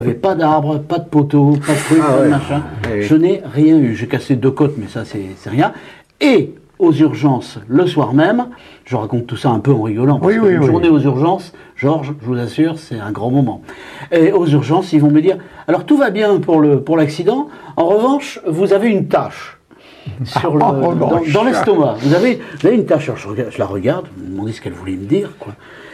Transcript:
J'avais pas d'arbre, pas de poteau, pas de truc, pas de machin. Oui. Je n'ai rien eu. J'ai cassé 2 côtes, mais ça, c'est rien. Et aux urgences, le soir même, je raconte tout ça un peu en rigolant. Parce que une journée aux urgences, Georges, je vous assure, c'est un grand moment. Et aux urgences, ils vont me dire, alors tout va bien pour l'accident, en revanche, vous avez une tache. Dans l'estomac. Vous avez une tache. Alors je la regarde, je me demandais ce qu'elle voulait me dire, quoi.